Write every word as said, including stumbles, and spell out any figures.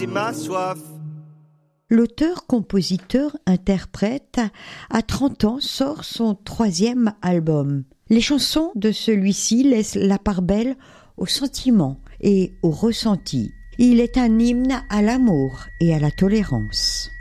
c'est ma soif. L'auteur, compositeur, interprète, à trente ans, sort son troisième album. Les chansons de celui-ci laissent la part belle aux sentiments et aux ressentis. Il est un hymne à l'amour et à la tolérance.